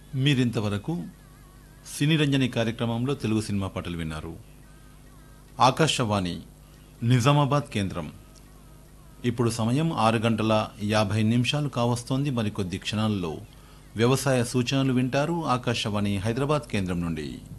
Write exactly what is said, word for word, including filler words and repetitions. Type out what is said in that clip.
మీరింతవరకు సినీ రంజని కార్యక్రమంలో తెలుగు సినిమా పాటలు విన్నారు. ఆకాశవాణి నిజామాబాద్ కేంద్రం. ఇప్పుడు సమయం ఆరు గంటల యాభై నిమిషాలు కావస్తోంది. మరికొద్ది క్షణాల్లో వ్యవసాయ సూచనలు వింటారు ఆకాశవాణి హైదరాబాద్ కేంద్రం నుండి.